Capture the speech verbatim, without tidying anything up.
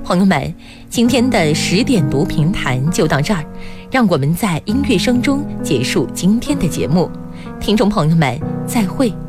朋友们，今天的十点读评谈就到这儿，让我们在音乐声中结束今天的节目。听众朋友们，再会。